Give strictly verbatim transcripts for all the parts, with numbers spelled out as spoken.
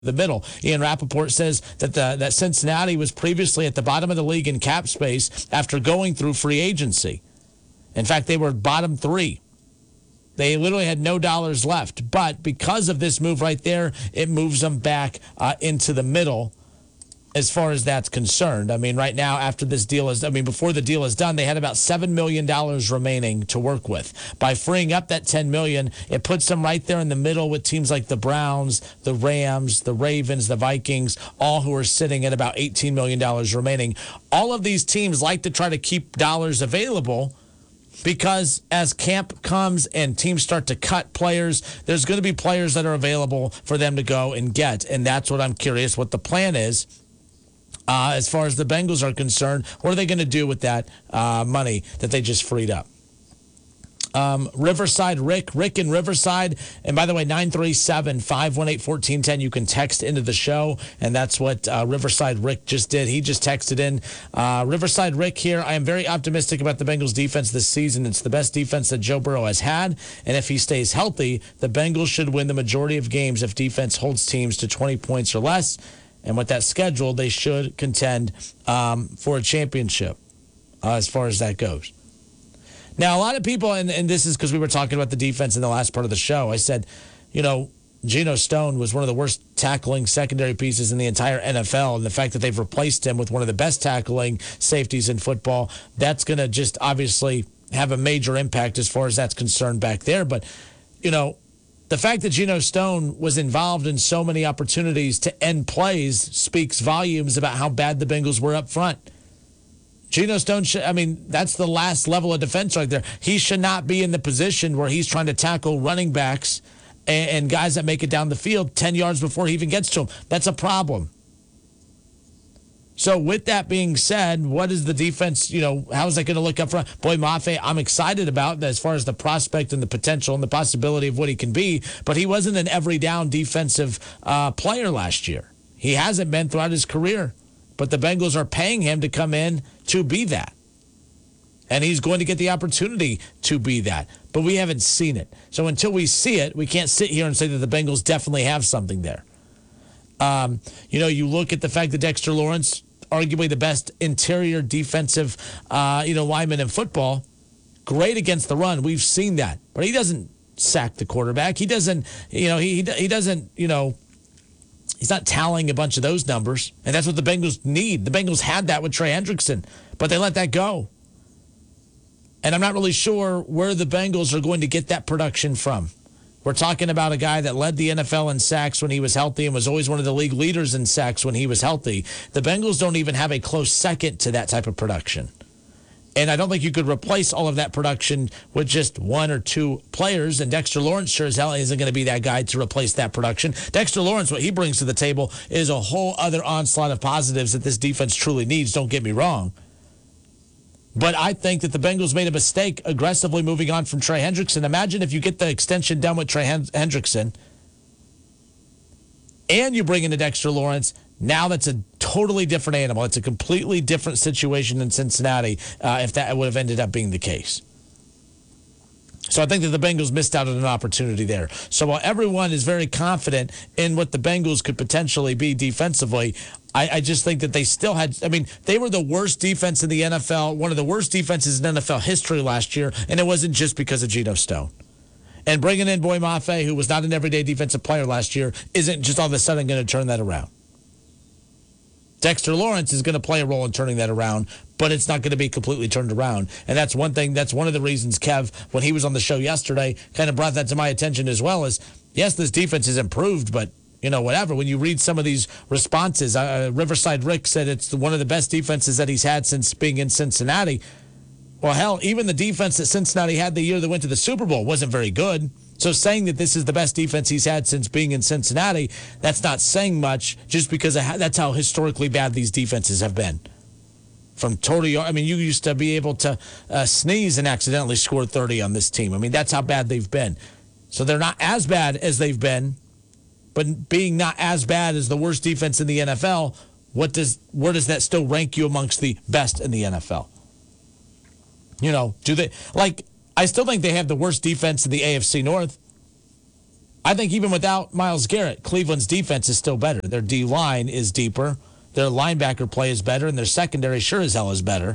the middle. Ian Rappaport says that the, that Cincinnati was previously at the bottom of the league in cap space after going through free agency. In fact, they were bottom three. They literally had no dollars left. But because of this move right there, it moves them back uh, into the middle as far as that's concerned. I mean, right now, after this deal is, I mean, before the deal is done, they had about seven million dollars remaining to work with. By freeing up that ten million dollars, it puts them right there in the middle with teams like the Browns, the Rams, the Ravens, the Vikings, all who are sitting at about eighteen million dollars remaining. All of these teams like to try to keep dollars available because as camp comes and teams start to cut players, there's going to be players that are available for them to go and get. And that's what I'm curious what the plan is. Uh, as far as the Bengals are concerned, what are they going to do with that uh, money that they just freed up? Um, Riverside Rick, Rick in Riverside. And by the way, nine three seven, five one eight, one four one zero. You can text into the show. And that's what uh, Riverside Rick just did. He just texted in. Uh, Riverside Rick here. I am very optimistic about the Bengals defense this season. It's the best defense that Joe Burrow has had. And if he stays healthy, the Bengals should win the majority of games if defense holds teams to twenty points or less. And with that schedule, they should contend um, for a championship uh, as far as that goes. Now, a lot of people, and, and this is because we were talking about the defense in the last part of the show, I said, you know, Geno Stone was one of the worst tackling secondary pieces in the entire N F L, and the fact that they've replaced him with one of the best tackling safeties in football, that's going to just obviously have a major impact as far as that's concerned back there. But, you know, the fact that Geno Stone was involved in so many opportunities to end plays speaks volumes about how bad the Bengals were up front. Geno Stone, should, I mean, that's the last level of defense right there. He should not be in the position where he's trying to tackle running backs and, and guys that make it down the field ten yards before he even gets to them. That's a problem. So with that being said, what is the defense, you know, how is that going to look up front? Boy, Mafe, I'm excited about as far as the prospect and the potential and the possibility of what he can be, but he wasn't an every down defensive uh, player last year. He hasn't been throughout his career, but the Bengals are paying him to come in to be that. And he's going to get the opportunity to be that, but we haven't seen it. So until we see it, we can't sit here and say that the Bengals definitely have something there. Um, you know, you look at the fact that Dexter Lawrence, arguably the best interior defensive, uh, you know, lineman in football, great against the run. We've seen that, but he doesn't sack the quarterback. He doesn't, you know, he he doesn't, you know, he's not tallying a bunch of those numbers, and that's what the Bengals need. The Bengals had that with Trey Hendrickson, but they let that go. And I'm not really sure where the Bengals are going to get that production from. We're talking about a guy that led the N F L in sacks when he was healthy and was always one of the league leaders in sacks when he was healthy. The Bengals don't even have a close second to that type of production. And I don't think you could replace all of that production with just one or two players. And Dexter Lawrence sure as hell isn't going to be that guy to replace that production. Dexter Lawrence, what he brings to the table is a whole other onslaught of positives that this defense truly needs. Don't get me wrong. But I think that the Bengals made a mistake aggressively moving on from Trey Hendrickson. Imagine if you get the extension done with Trey Hendrickson and you bring in a Dexter Lawrence. Now that's a totally different animal. It's a completely different situation in Cincinnati uh, if that would have ended up being the case. So I think that the Bengals missed out on an opportunity there. So while everyone is very confident in what the Bengals could potentially be defensively, I, I just think that they still had, I mean, they were the worst defense in the N F L, one of the worst defenses in N F L history last year, and it wasn't just because of Geno Stone. And bringing in Boy Mafe, who was not an everyday defensive player last year, isn't just all of a sudden going to turn that around. Dexter Lawrence is going to play a role in turning that around, but it's not going to be completely turned around. And that's one thing, that's one of the reasons Kev, when he was on the show yesterday, kind of brought that to my attention as well, is, yes, this defense has improved, but, you know, whatever. When you read some of these responses, uh, Riverside Rick said it's one of the best defenses that he's had since being in Cincinnati. Well, hell, even the defense that Cincinnati had the year that went to the Super Bowl wasn't very good. So saying that this is the best defense he's had since being in Cincinnati, that's not saying much just because of how, that's how historically bad these defenses have been. From total, I mean, you used to be able to uh, sneeze and accidentally score thirty on this team. I mean, that's how bad they've been. So they're not as bad as they've been, but being not as bad as the worst defense in the N F L, what does where does that still rank you amongst the best in the N F L? You know, do they, like, I still think they have the worst defense in the A F C North. I think even without Myles Garrett, Cleveland's defense is still better. Their D-line is deeper. Their linebacker play is better, and their secondary sure as hell is better.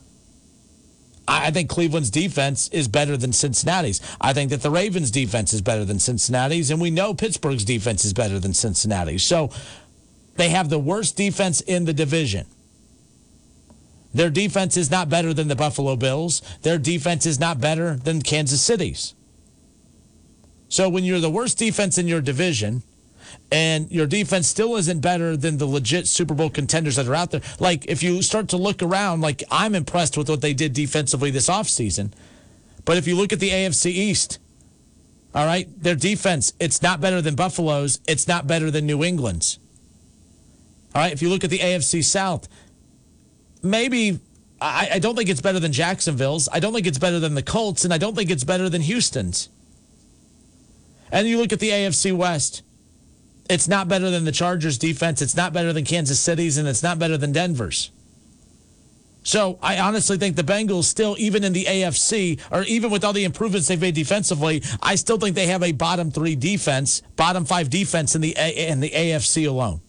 I think Cleveland's defense is better than Cincinnati's. I think that the Ravens' defense is better than Cincinnati's, and we know Pittsburgh's defense is better than Cincinnati's. So they have the worst defense in the division. Their defense is not better than the Buffalo Bills. Their defense is not better than Kansas City's. So when you're the worst defense in your division, and your defense still isn't better than the legit Super Bowl contenders that are out there. Like, if you start to look around, like, I'm impressed with what they did defensively this offseason. But if you look at the A F C East, all right, their defense, it's not better than Buffalo's. It's not better than New England's. All right, if you look at the A F C South, maybe, I, I don't think it's better than Jacksonville's. I don't think it's better than the Colts, and I don't think it's better than Houston's. And you look at the A F C West, it's not better than the Chargers' defense. It's not better than Kansas City's, and it's not better than Denver's. So I honestly think the Bengals still, even in the A F C, or even with all the improvements they've made defensively, I still think they have a bottom three defense, bottom five defense in the a- in the A F C alone.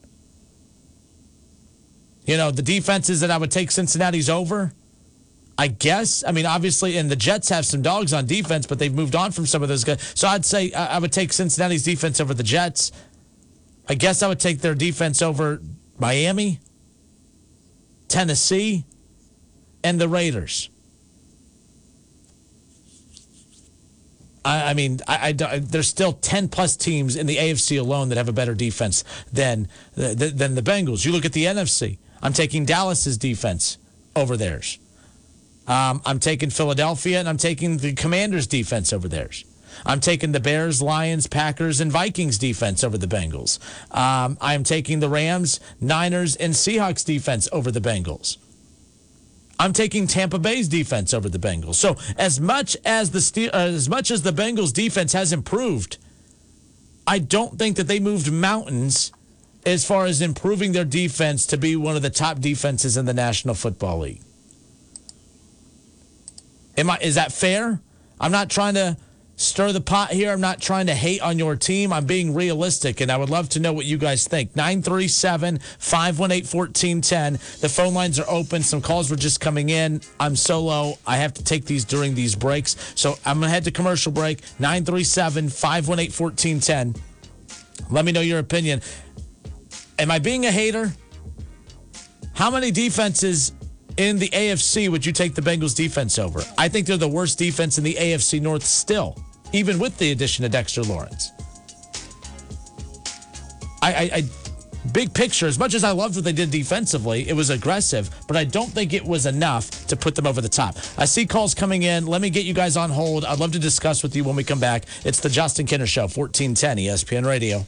You know, the defenses that I would take Cincinnati's over, I guess. I mean, obviously, and the Jets have some dogs on defense, but they've moved on from some of those guys. So I'd say I would take Cincinnati's defense over the Jets. I guess I would take their defense over Miami, Tennessee, and the Raiders. I, I mean, I, I, there's still ten-plus teams in the A F C alone that have a better defense than, than the Bengals. You look at the N F C. I'm taking Dallas's defense over theirs. Um, I'm taking Philadelphia, and I'm taking the Commanders' defense over theirs. I'm taking the Bears, Lions, Packers, and Vikings defense over the Bengals. Um, I'm taking the Rams, Niners, and Seahawks defense over the Bengals. I'm taking Tampa Bay's defense over the Bengals. So as much as the Ste- uh, as much as the Bengals defense has improved, I don't think that they moved mountains as far as improving their defense to be one of the top defenses in the National Football League. Am I? Is that fair? I'm not trying to stir the pot here. I'm not trying to hate on your team. I'm being realistic, and I would love to know what you guys think. nine three seven, five one eight, one four one zero. The phone lines are open. Some calls were just coming in. I'm solo. I have to take these during these breaks. So I'm going to head to commercial break. nine three seven, five one eight, one four one zero. Let me know your opinion. Am I being a hater? How many defenses in the A F C would you take the Bengals defense over? I think they're the worst defense in the A F C North still, even with the addition of Dexter Lawrence. I, I, I big picture, as much as I loved what they did defensively, it was aggressive, but I don't think it was enough to put them over the top. I see calls coming in. Let me get you guys on hold. I'd love to discuss with you when we come back. It's the Justin Kinner Show, fourteen ten E S P N Radio.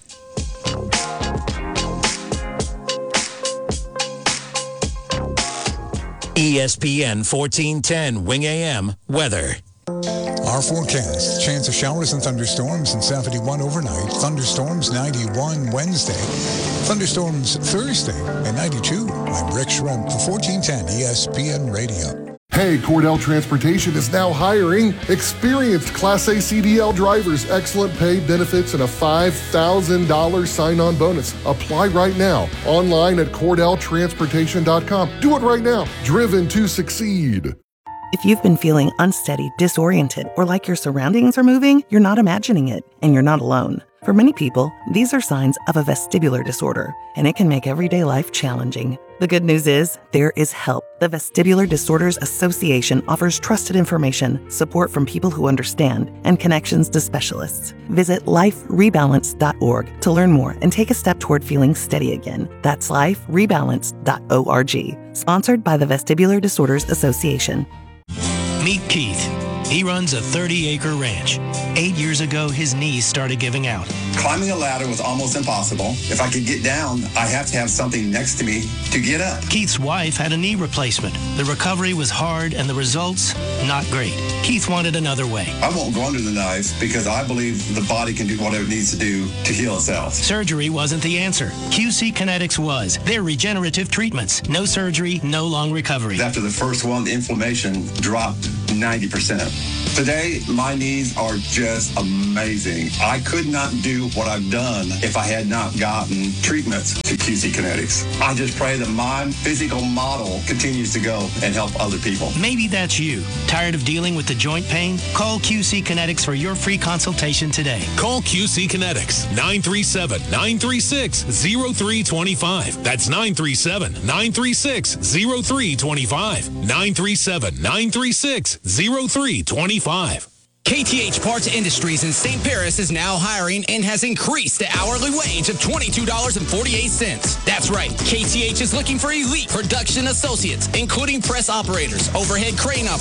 E S P N fourteen ten Wing A M weather. Our forecast: chance of showers and thunderstorms in seventy-one overnight. Thunderstorms ninety-one Wednesday. Thunderstorms Thursday and ninety-two. I'm Rick Schremp for fourteen ten E S P N Radio. Hey, Cordell Transportation is now hiring experienced Class A C D L drivers, excellent pay, benefits, and a five thousand dollars sign-on bonus. Apply right now, online at cordell transportation dot com. Do it right now. Driven to succeed. If you've been feeling unsteady, disoriented, or like your surroundings are moving, you're not imagining it, and you're not alone. For many people, these are signs of a vestibular disorder, and it can make everyday life challenging. The good news is, there is help. The Vestibular Disorders Association offers trusted information, support from people who understand, and connections to specialists. Visit life rebalance dot org to learn more and take a step toward feeling steady again. That's life rebalance dot org. Sponsored by the Vestibular Disorders Association. Meet Keith. He runs a thirty-acre ranch. Eight years ago, his knees started giving out. Climbing a ladder was almost impossible. If I could get down, I have to have something next to me to get up. Keith's wife had a knee replacement. The recovery was hard and the results, not great. Keith wanted another way. I won't go under the knife because I believe the body can do whatever it needs to do to heal itself. Surgery wasn't the answer. Q C Kinetics was. They're regenerative treatments. No surgery, no long recovery. After the first one, the inflammation dropped ninety percent. Today, my knees are just amazing. I could not do what I've done if I had not gotten treatments to Q C Kinetics. I just pray that my physical model continues to go and help other people. Maybe that's you. Tired of dealing with the joint pain? Call Q C Kinetics for your free consultation today. Call Q C Kinetics, nine three seven, nine three six, zero three two five. That's nine three seven, nine three six, zero three two five. nine three seven, nine three six, zero three two five. K T H Parts Industries in Saint Paris is now hiring and has increased the hourly wage of twenty-two dollars and forty-eight cents. That's right. K T H is looking for elite production associates, including press operators, overhead crane operators,